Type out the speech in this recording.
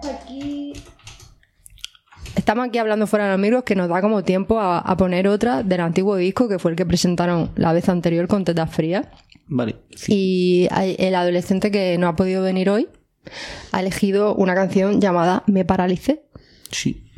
Aquí... Estamos aquí hablando fuera de los micros, que nos da como tiempo a poner otra del antiguo disco, que fue el que presentaron la vez anterior con Tetas Frías. Vale. Sí. Y el adolescente que no ha podido venir hoy ha elegido una canción llamada Me Paralicé. Sí.